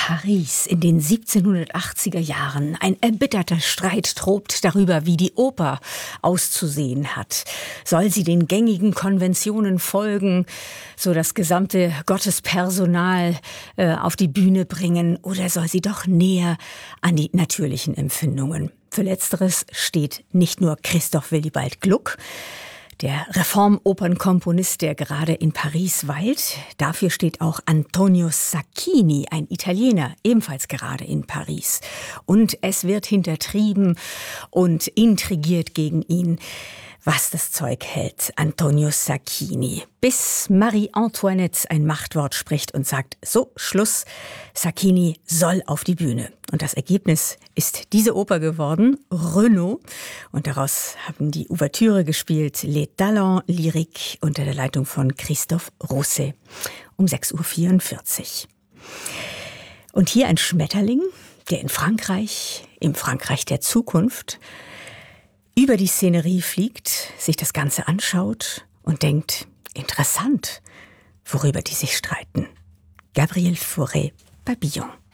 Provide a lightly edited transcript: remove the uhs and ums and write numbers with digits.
Paris in den 1780er Jahren. Ein erbitterter Streit tobt darüber, wie die Oper auszusehen hat. Soll sie den gängigen Konventionen folgen, so das gesamte Gottespersonal auf die Bühne bringen, oder soll sie doch näher an die natürlichen Empfindungen? Für Letzteres steht nicht nur Christoph Willibald Gluck, der Reformopernkomponist, der gerade in Paris weilt. Dafür steht auch Antonio Sacchini, ein Italiener, ebenfalls gerade in Paris. Und es wird hintertrieben und intrigiert gegen ihn, was das Zeug hält. Antonio Sacchini. Bis Marie Antoinette ein Machtwort spricht und sagt, so, Schluss, Sacchini soll auf die Bühne. Und das Ergebnis ist diese Oper geworden, Renaud. Und daraus haben die Ouvertüre gespielt, Les Talents Lyriques, unter der Leitung von Christophe Rousset, um 6.44 Uhr. Und hier ein Schmetterling, der in Frankreich, im Frankreich der Zukunft, über die Szenerie fliegt, sich das Ganze anschaut und denkt, interessant, worüber die sich streiten. Gabriel Fauré, Papillon.